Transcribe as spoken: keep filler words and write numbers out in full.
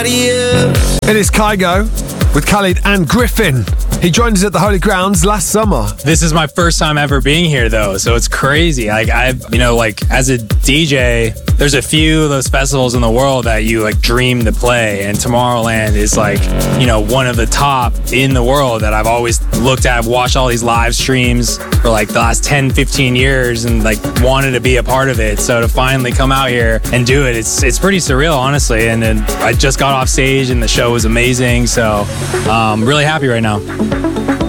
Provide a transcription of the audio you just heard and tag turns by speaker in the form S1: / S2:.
S1: It is Kygo with Khalid and Griffin. He joined us at the Holy Grounds last summer.
S2: This is my first time ever being here, though, so it's crazy. Like, I've, you know, like, as a D J, there's a few of those festivals in the world that you, like, dream to play, and Tomorrowland is, like, you know, one of the top in the world that I've always looked at. I've watched all these live streams for, like, the last ten, fifteen years and, like, wanted to be a part of it. So to finally come out here and do it, it's it's pretty surreal, honestly. And then I just got off stage, and the show was amazing, so I'm um, really happy right now.